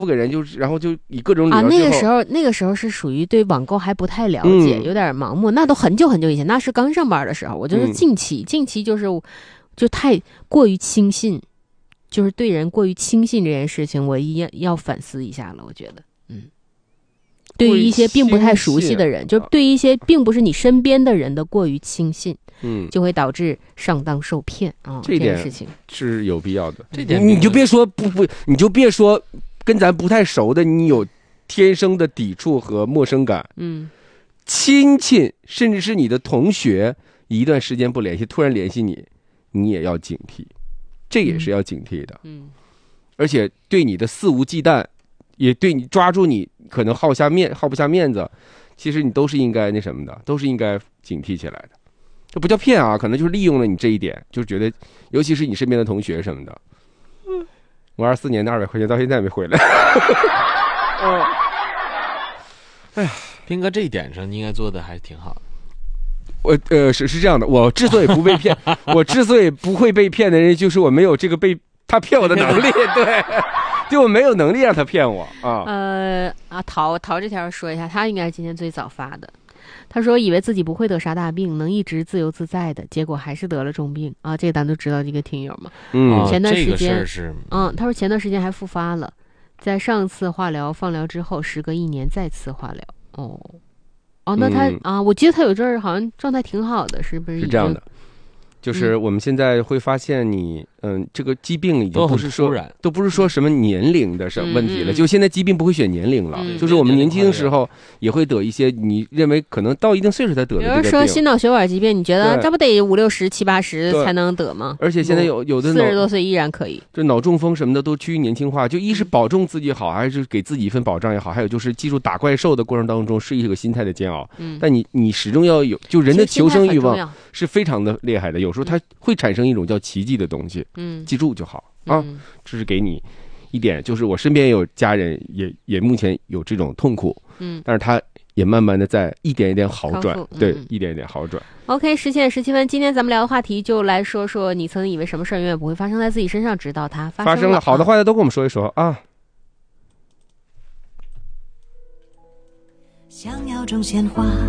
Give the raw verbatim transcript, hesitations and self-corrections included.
付给人，就是然后就以各种理由啊，那个时候那个时候是属于对网购还不太了解， 嗯、 有点盲目。那都很久很久以前，那是刚上班的时候。我就是近期， 嗯、 近期就是就太过于轻信，就是对人过于轻信这件事情，我一要反思一下了。我觉得，嗯，对于一些并不太熟悉的人，就对于一些并不是你身边的人的过于轻信。嗯，就会导致上当受骗啊、哦， 这点事情是有必要的。 这点你就别说不不，你就别说跟咱不太熟的，你有天生的抵触和陌生感。 嗯， 亲戚甚至是你的同学，一段时间不联系，突然联系你，你也要警惕，这也是要警惕的。 嗯， 而且对你的肆无忌惮，也对你抓住你可能耗下面耗不下面子，其实你都是应该那什么的，都是应该警惕起来的。这不叫骗啊，可能就是利用了你这一点，就是觉得，尤其是你身边的同学什么的。嗯，我二四年的二百块钱到现在没回来。 哦，哎呀，斌哥这一点上你应该做的还挺好的。 我呃是是这样的，我之所以不被骗，我之所以不会被骗的人，就是我没有这个被他骗我的能力，对，就我没有能力让他骗我啊。 呃啊，陶陶这条说一下，他应该是今天最早发的。他说以为自己不会得啥大病，能一直自由自在的，结果还是得了重病啊！这个咱都知道这个听友嘛。 嗯， 前段时间、 这个、是嗯，他说前段时间还复发了，在上次化疗放疗之后，时隔一年再次化疗。哦哦，那他、嗯、啊，我记得他有阵儿好像状态挺好的，是不是？ 是这样的，就是我们现在会发现你，嗯，这个疾病已经不是说都不是说什么年龄的什么问题了， 嗯、 就现在疾病不会选年龄了， 嗯、 就是我们年轻的时候也会得一些你认为可能到一定岁数才得的这个病， 比如说心脑血管疾病，你觉得这不得五六十七八十才能得吗？ 而且现在有有的四十多岁依然可以， 就脑中风什么的都趋于年轻化，就一是保重自己好，还是给自己一份保障也好，还有就是记住打怪兽的过程当中是一个心态的煎熬， 嗯， 但你你始终要有，就人的求生欲望是非常的厉害的，有时候它会产生一种叫奇迹的东西， 嗯， 记住就好啊。 嗯、 这是给你一点，就是我身边也有家人也也目前有这种痛苦， 嗯， 但是他也慢慢的在一点一点好转，对、 嗯， 一点一点好转。 OK， 十七点十七分，今天咱们聊的话题就来说说你曾经以为什么事儿永远不会发生在自己身上，直到它发生了。 发生了，好的坏的都跟我们说一说啊。 想要种鲜花